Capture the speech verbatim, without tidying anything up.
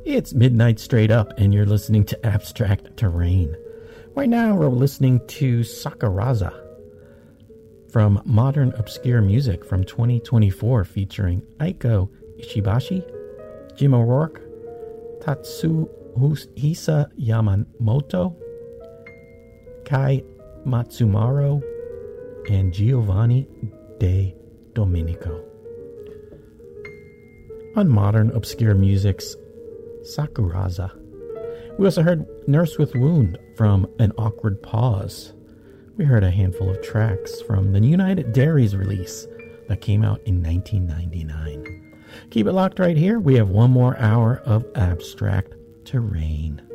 It's midnight straight up, and you're listening to Abstract Terrain. Right now, we're listening to Sakuraza from Modern Obscure Music from twenty twenty-four, featuring Aiko Ishibashi, Jim O'Rourke, Tatsuhisa Yamamoto, Kai Matsumaro, and Giovanni De Domenico. On Modern Obscure Music's Sakuraza. We also heard Nurse with Wound from An Awkward Pause. We heard a handful of tracks from the United Dairies release that came out in nineteen ninety-nine. Keep it locked right here. We have one more hour of Abstract Terrain.